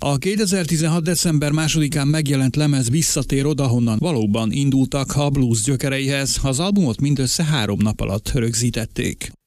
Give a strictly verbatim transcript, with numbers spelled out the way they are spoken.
A kétezer-tizenhat. december másodikán megjelent lemez visszatér odahonnan valóban indultak a blues gyökereihez, az albumot mindössze három nap alatt rögzítették.